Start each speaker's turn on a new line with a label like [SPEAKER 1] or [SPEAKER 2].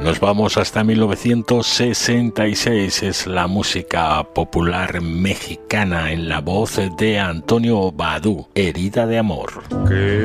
[SPEAKER 1] Nos vamos hasta 1966. Es la música popular mexicana en la voz de Antonio Badú, Herida de amor.
[SPEAKER 2] Que